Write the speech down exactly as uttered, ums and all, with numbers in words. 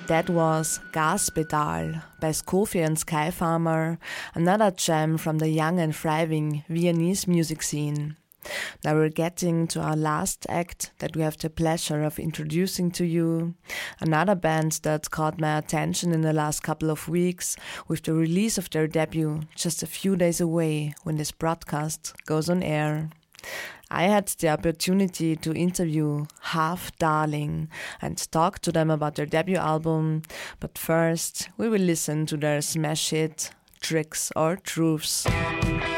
That was Gaspedal by Scofi and Skyfarmer, another gem from the young and thriving Viennese music scene. Now we're getting to our last act that we have the pleasure of introducing to you. Another band that caught my attention in the last couple of weeks with the release of their debut just a few days away when this broadcast goes on air. I had the opportunity to interview Half Darling and talk to them about their debut album, but first we will listen to their smash hit Tricks or Truths.